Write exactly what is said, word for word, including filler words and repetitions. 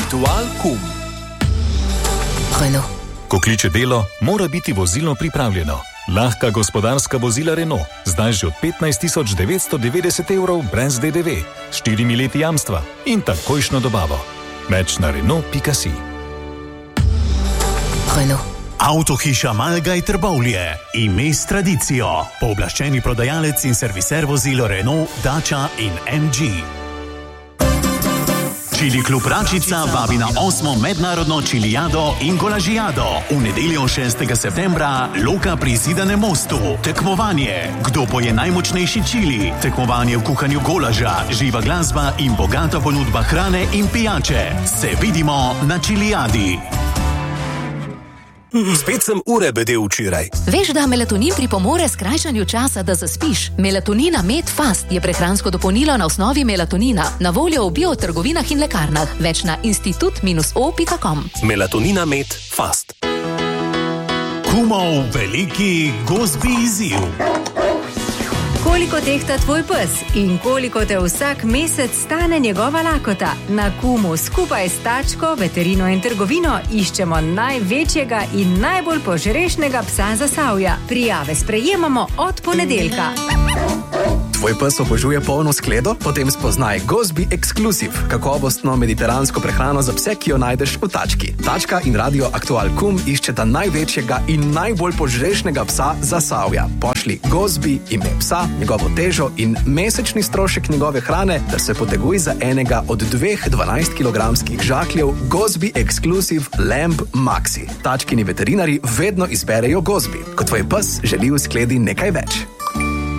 Aktual kum. Renault. Ko kliče delo, mora biti vozilo pripravljeno. Lahka gospodarska vozila Renault, zdaj že od petnajst tisoč devetsto devetdeset evrov brez D D V, s štirimi leti jamstva in takojšno dobavo. Več na Renault pika si. Renault. Avtohiša Malgaj Trbovlje, ime s tradicijo, pooblaščeni prodajalec in serviser vozil Renault, Dacia in M G. Čili klub Račica vabi na osmo mednarodno čilijado in kolažijado. V nedeljo šestega septembra Loka pri Zidanem mostu. Tekmovanje, kdo poje najmočnejši čili. Tekmovanje v kuhanju golaža, živa glasba in bogata ponudba hrane in pijače. Se vidimo na čilijadi. Spet sem ure bedel včeraj. Veš, da melatonin pripomore skrajšanju časa, da zaspiš? Melatonina Med Fast je prehransko dopolnilo na osnovi melatonina, na voljo v biotrgovinah in lekarnah. Več na institut o pika com. Melatonina Med Fast. Kumov veliki gozbi izziv. Koliko tehta tvoj pes in koliko te vsak mesec stane njegova lakota? Na Kumu skupaj s Tačko, veterino in trgovino iščemo največjega in najbolj požrešnega psa Zasavja. Prijave sprejemamo od ponedeljka. Tvoj pes obožuje polno skledo? Potem spoznaj Gozbi Exclusive, kakovostno mediteransko prehrano za pse, ki jo najdeš v Tački. Tačka in Radio Aktual Kum iščeta največjega in najbolj požrešnega psa Zasavja. Pošli Gozbi, ime psa, njegovo težo in mesečni strošek njegove hrane, ter se poteguj za enega od dveh dvanajstkilogramskih žakljev Gozbi Exclusive Lamb Maxi. Tačkini veterinari vedno izberejo Gozbi, ko tvoj pes želi v skledi nekaj več.